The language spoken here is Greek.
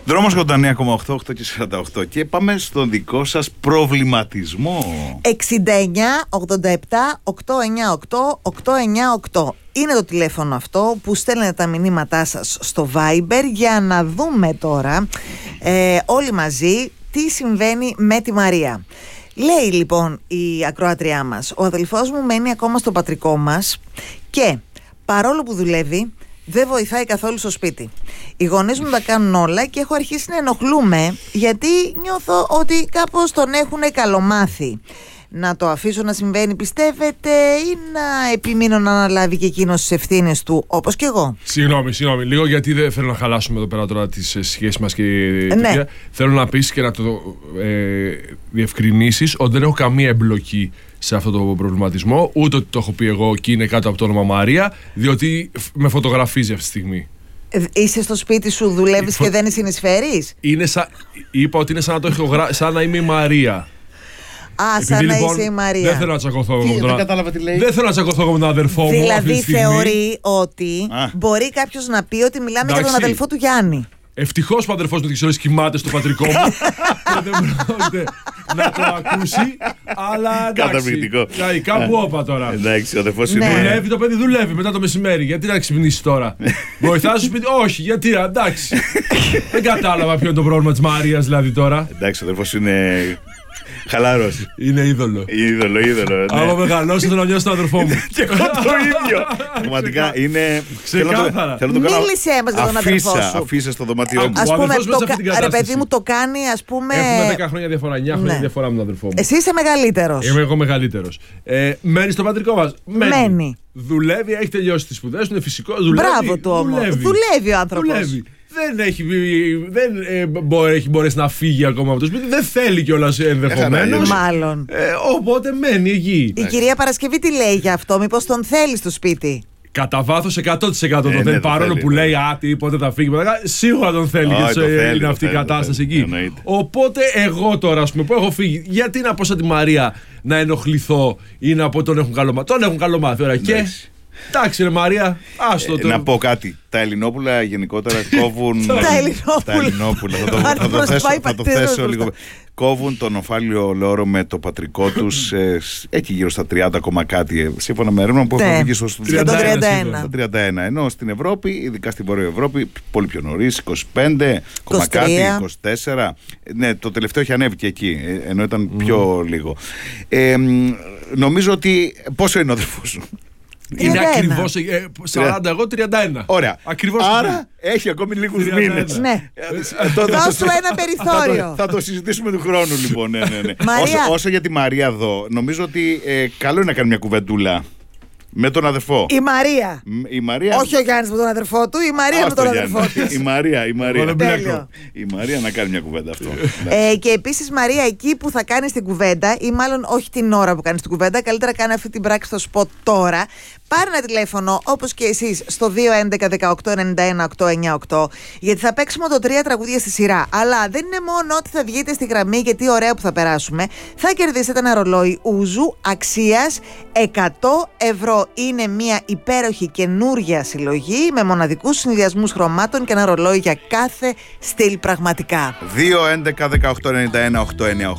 Δρόμος 89,8, 8 και 48. Και πάμε στον δικό σας προβληματισμό. 69 87 898 898. Είναι το τηλέφωνο αυτό που στέλνετε τα μηνύματά σας στο Viber για να δούμε τώρα όλοι μαζί τι συμβαίνει με τη Μαρία. Λέει λοιπόν η ακροάτριά μας: ο αδελφός μου μένει ακόμα στο πατρικό μας και παρόλο που δουλεύει δεν βοηθάει καθόλου στο σπίτι. Οι γονείς μου τα κάνουν όλα και έχω αρχίσει να ενοχλούμε γιατί νιώθω ότι κάπως τον έχουν καλομάθει. Να το αφήσω να συμβαίνει, πιστεύετε, ή να επιμείνω να αναλάβει και εκείνος τις ευθύνες του, όπως και εγώ? Συγγνώμη, λίγο, γιατί δεν θέλω να χαλάσουμε εδώ πέρα τώρα τις σχέσεις μας και ναι. Θέλω να πεις και να το διευκρινίσεις ότι δεν έχω καμία εμπλοκή σε αυτό το προβληματισμό, ούτε ότι το έχω πει εγώ και είναι κάτω από το όνομα Μαρία, διότι με φωτογραφίζει αυτή τη στιγμή. Είσαι στο σπίτι σου, δουλεύεις και δεν συνεισφέρεις? Είπα ότι είναι σαν να, σαν να είμαι η Μαρία. Σαν να είσαι η Μαρία. Δεν θέλω να τσακωθώ εγώ με τον αδερφό μου. Δηλαδή θεωρεί ότι μπορεί κάποιος να πει ότι μιλάμε για τον αδελφό του Γιάννη. Ευτυχώς ο αδερφός μου δεν ξέρω κοιμάται στο πατρικό μου και δεν πρόκειται να το ακούσει. Αλλά εντάξει, κάπου όπα τώρα. Εντάξει, ο αδερφός είναι. Δουλεύει, το παιδί δουλεύει μετά το μεσημέρι. Γιατί να ξυπνήσει τώρα? Βοηθάς στο σπίτι? Όχι, γιατί? Εντάξει. Δεν κατάλαβα ποιο είναι το πρόβλημα της Μαρίας δηλαδή τώρα. Εντάξει, ο αδερφός είναι χαλαρός. Είναι είδωλο. Είδωλο. Άμα μεγαλώσει θέλω να νιώσω τον αδερφό μου. Και εγώ το ίδιο. Πραγματικά είναι. Ξεκάθαρα. Μίλησέ μας για τον αδερφό σου. Αφήσε στο δωμάτιό μου. Ας πούμε, ρε παιδί μου, το κάνει, ας πούμε. Έχουμε 10 χρόνια διαφορά, 9 χρόνια διαφορά με τον αδερφό μου. Εσύ είσαι μεγαλύτερος. Είμαι εγώ μεγαλύτερος. Μένει στο πατρικό μας? Μένει. Δουλεύει, έχει τελειώσει τις σπουδές του, είναι φυσικό. Μπράβο του όμως. Δουλεύει ο άνθρωπος. Δεν έχει μπορέσει να φύγει ακόμα από το σπίτι. Δεν θέλει κιόλας ενδεχομένως. Μάλλον. Οπότε μένει εκεί. Η κυρία Παρασκευή τι λέει γι' αυτό? Μήπως τον θέλει στο σπίτι? Κατά βάθος 100% τον θέλει. Παρόλο που λέει πότε θα φύγει, σίγουρα τον θέλει. Γιατί είναι αυτή η κατάσταση εκεί. Οπότε εγώ τώρα, ας πούμε, που έχω φύγει, γιατί να πω σαν τη Μαρία να ενοχληθώ ή να πω τον έχουν καλομάθει? Τον έχουν καλομάθει, ωραία. Και εντάξει, ρε Μαρία, άστο το. Να πω κάτι. Τα Ελληνόπουλα γενικότερα κόβουν. Τα Ελληνόπουλα. Θα το θέσω λίγο. Κόβουν τον οφάλιο λόρο με το πατρικό τους εκεί γύρω στα 30 ακόμα κάτι. Σύμφωνα με έρευνα που έχουν βγει στο 31. Ενώ στην Ευρώπη, ειδικά στην Βόρεια Ευρώπη, πολύ πιο νωρίς, 25, κάτι, 24. Ναι, το τελευταίο έχει ανέβει και εκεί, ενώ ήταν πιο λίγο. Νομίζω ότι. Πόσο είναι ο αδερφός σου? Είναι ακριβώς 40, εγώ 31. Ωραία. Ακριβώς. Άρα έχει ακόμη λίγους μήνες. Ναι. Δώσ' του ένα περιθώριο. Θα το συζητήσουμε του χρόνου λοιπόν. Ναι. Όσο για τη Μαρία εδώ, νομίζω ότι καλό είναι να κάνει μια κουβεντούλα με τον αδερφό. Η Μαρία. Όχι ο Γιάννης με τον αδερφό του, η Μαρία με τον αδερφό της. Η Μαρία. Η Μαρία να κάνει μια κουβέντα αυτό. Και επίσης, Μαρία, εκεί που θα κάνεις την κουβέντα, ή μάλλον όχι την ώρα που κάνεις την κουβέντα, καλύτερα κάνει αυτή την πράξη στο σποτ τώρα. Πάρε ένα τηλέφωνο, όπως και εσείς, στο 211-1891-898, γιατί θα παίξουμε το 3 τραγούδια στη σειρά. Αλλά δεν είναι μόνο ότι θα βγείτε στη γραμμή, γιατί ωραία που θα περάσουμε. Θα κερδίσετε ένα ρολόι Ούζου αξίας 100 ευρώ. Είναι μια υπέροχη καινούργια συλλογή με μοναδικούς συνδυασμούς χρωμάτων και ένα ρολόι για κάθε στυλ πραγματικά. 211-1891-898.